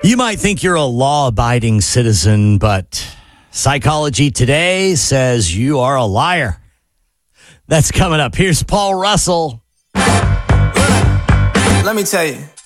You might think you're a law-abiding citizen, but Psychology Today says you are a liar. That's coming up. Here's Paul Russell. Let me tell you.